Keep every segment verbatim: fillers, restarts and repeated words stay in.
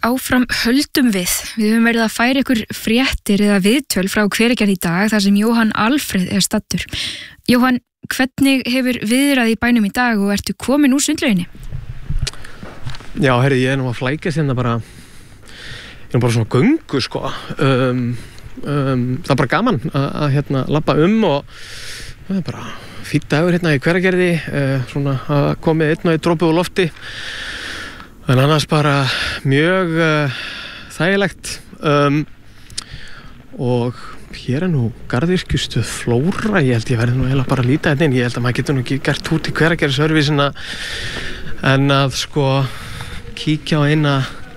áfram höldum við. Við höfum verið að færa ykkur fréttir eða viðtöl frá Hveragerði í dag þar sem Jóhann Alfreð er staddur. Jóhann, hvernig hefur viðrað í bænum í dag og ertu komin úr sundlauginni? Já, herri, ég er nú að flækjast hérna bara, ég er bara svona göngu, sko. Um, um, það er bara gaman að, að hérna labba um og það er bara fínn dagur hérna í Hveragerði, uh, svona að komið einn og einn dropi úr lofti. En annars bara mjög uh, þægilegt um, og hér er nú garðyrkjustöð Flóra. Ég held ég verði nú eiginlega bara að líta hérna inn. Ég held að maður getur nú ekki gert út í Hveragerðisservísina en að sko kíkja á eina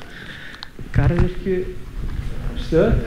garðyrkjustöð.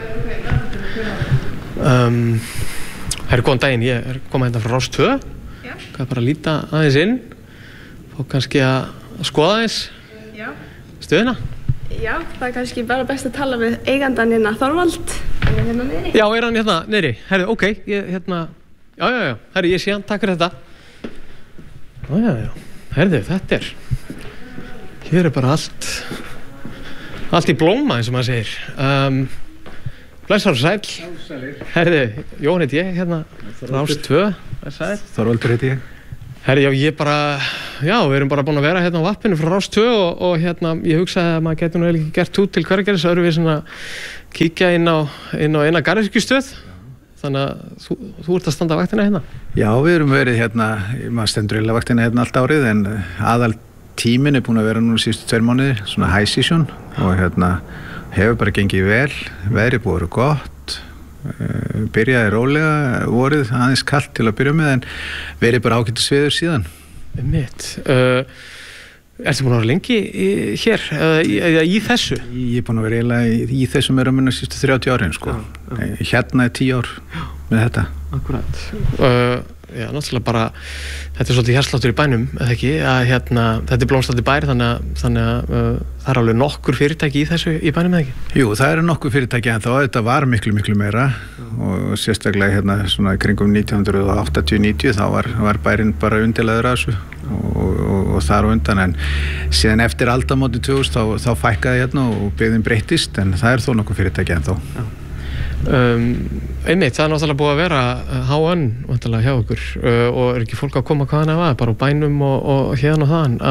Um, Herru, góðan daginn, ég er komað hérna frá Rás tvö. Hvað er bara að líta aðeins inn og kannski að skoða aðeins Já. Stöðuna? Já, það er kannski bara best að tala við eigandann hérna Þorvald. Er hann hérna niðri? Já, er hann hérna niðri? Herðu, ok, ég hérna, já, já, já, herðu, ég sé hann, takk fyrir þetta. Já, já, já, herðu, þetta er, hér er bara allt, allt í blóma eins og maður segir. Um, Blessar og sæl. Sælir. Herðu, Jón heit ég, hérna, Rás tvö, sæl. Þorvaldur heit ég. Herri, já, ég bara, já, við erum bara búin að vera hérna á vappinu frá Rás tvö og, og hérna, ég hugsaði að maður getur nú eiginlega ekki gert út til Hveragerðis öðru við svona kíkja inn á, inn á eina garðyrkjustöð. Þannig að þú, þú ert að standa vaktina hérna. Já, við erum verið hérna, maður stendur eiginlega vaktina hérna allt árið en aðal tíminn er búin að vera núna síðustu tveir mánuðir, svona high season og hérna hefur bara gengið vel, veðrið búið að vera gott. Uh, byrjaði rólega, vorið aðeins kalt til að byrja með en verið bara ágætis veður síðan. Mitt. Uh, ertu búin að vera lengi í, hér, eða í, eða í þessu? Ég er búin að vera eiginlega í, í þessum er að munna síðustu þrjátíu árin, sko. Já, já. Hérna er tíu ár já. Með þetta. Akkurat. Uh, já, náttúrulega bara, þetta er svolítið hjarsláttur í bænum, eða ekki, að hérna, þetta er blómstandi bær, þannig að, þannig að uh, það er alveg nokkur fyrirtæki í þessu í bænum, eða ekki? Jú, það eru nokkur fyrirtæki en þá þetta var miklu, miklu meira og sérstaklega hérna svona kringum nítján hundruð áttatíu til níutíu þá var, var bærinn bara undirlegaður af þessu og, og, og þar á undan en síðan eftir aldamóti tvö þúsund þá, þá fækkaði hérna og byggðin breyttist en það er þó nokkur fyrirtæki en þá. Já. Um, einmitt, það er náttúrulega búið að vera H N vantarlega hjá ykkur uh, og er ekki fólk að koma hvaðan það var bara á bænum og, og hérna og þaðan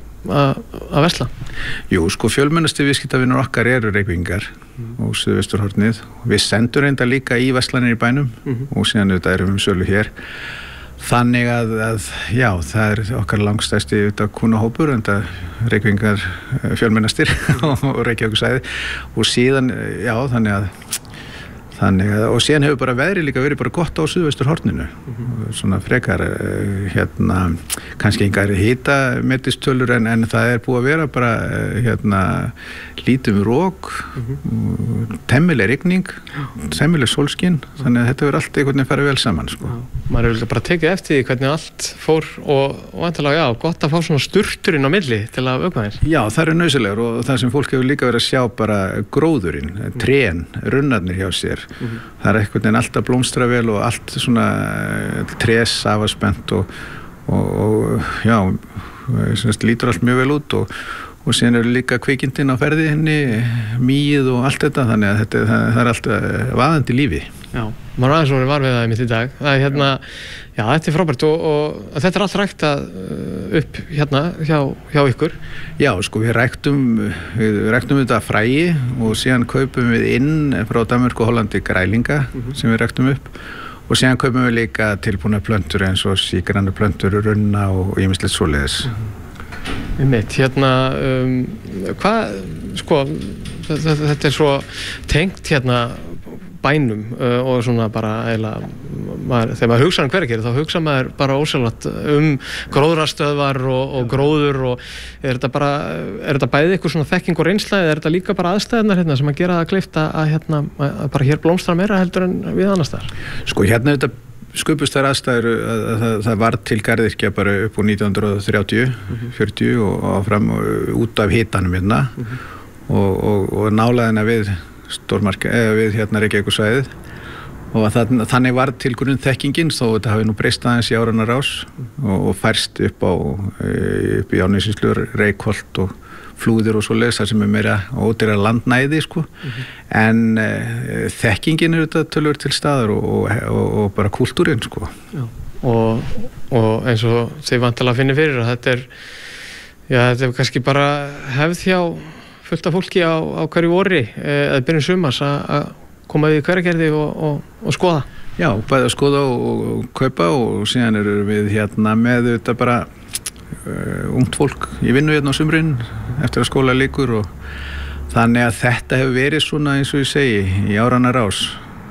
að versla? Jú, sko fjölmennasti viðskiptavinur okkar eru Reykvíkingar mm. og Suðvesturhornið við sendum reynda líka í verslanir í bænum mm -hmm. og síðan auðvitað erum við sölu hér þannig að, að já, það er okkar langstæsti auðvitað kúnahópur en það Reykvíkingar fjölmennastir og Reykjavíkursvæði og síðan, já, þannig að Þannig að, og síðan hefur bara veðri líka verið bara gott á Suðvesturhorninu mm-hmm. svona frekar hérna, kannski engar hita metistölur en, en það er búið að vera bara hérna lítum rók mm-hmm. temmileg rigning temmileg sólskinn, þannig að þetta verður allt einhvern veginn farið vel saman sko. Maður hefur bara tekið eftir því hvernig allt fór og, og vantilega, já, gott að fá svona sturturinn á milli til að auka þess. Já, það er nauðsynlegur og það sem fólk hefur líka verið að sjá bara gróðurinn, trén, runnarnir hjá sér Mm-hmm. það er einhvern veginn alltaf blómstra vel og allt svona trés afaspennt og, og, og já semst, lítur allt mjög vel út og, og síðan eru líka kvikindin á ferði henni mýið og allt þetta þannig að þetta, það, það er allt vaðandi lífi. Já, maður aðeins voru var við það mitt í dag það er hérna, já þetta er frábært og, og þetta er allt ræktað upp hérna hjá, hjá ykkur. Já, sko við ræktum við ræktum þetta fræi og síðan kaupum við inn frá Danmörku og Hollandi grælinga mm-hmm. sem við ræktum upp og síðan kaupum við líka tilbúna plöntur eins og sígrænar plöntur, runna og ýmislegt svoleiðis. Mm-hmm. Einmitt, hérna um, hvað, sko þetta, þetta er svo tengt hérna bænum uh, og svona bara eiginlega, maður, þegar maður hugsa um Hveragerði þá hugsa maður bara ósjálfrátt um gróðrarstöðvar og, og gróður og er þetta bara, er þetta bæði ykkur svona þekking og reynsla eða er þetta líka bara aðstæðnar hérna sem að gera það kleift að hérna, að bara hér blómstra meira heldur en við annars þar? Sko hérna er þetta skupust þær aðstæður að, að það, það var til garðyrkja bara upp úr nítján hundruð þrjátíu, mm-hmm. fjörutíu og, og fram og út af hitanum hérna mm-hmm. og, og, og nálaðina við stórmarka, eða við hérna Reykjavíkursvæðið og það, þannig var til grunn þekkingin þó þetta hafi nú breyst aðeins í áranna rás og, og færst upp á upp í Árnessýslu, Reykholt og flúðir og svo lesa sem er meira ódýra landnæði sko. Mm-hmm. En uh, þekkingin er þetta tölur til staðar og, og, og bara kultúrin sko. Já. Og, og eins og þið vantilega finnir fyrir að þetta er, já, þetta er kannski bara hefð hjá fullt af fólki á, á hverju vori eða byrjun sumars að koma við Hveragerði og, og, og skoða. Já, bæði að skoða og, og kaupa og síðan eru við hérna með þetta bara uh, ungt fólk í vinnu hérna á sumrin eftir að skóla líkur og þannig að þetta hefur verið svona eins og ég segi í áranna rás.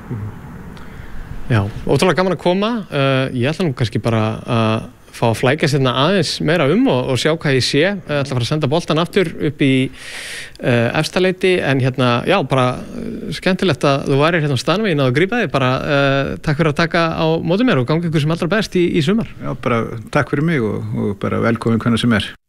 Já, ótrúlega gaman að koma. Uh, ég ætla nú kannski bara að fá að flækja sérna aðeins meira um og, og sjá hvað ég sé. Ég ætla að fara að senda boltan aftur upp í uh, efstaleiti en hérna, já, bara uh, skemmtilegt að þú værir hérna á staðnum og grípa þig. Bara uh, takk fyrir að taka á móti mér og gangi ykkur sem allra best í, í sumar. Já, bara takk fyrir mig og, og bara velkomin hvernig sem er.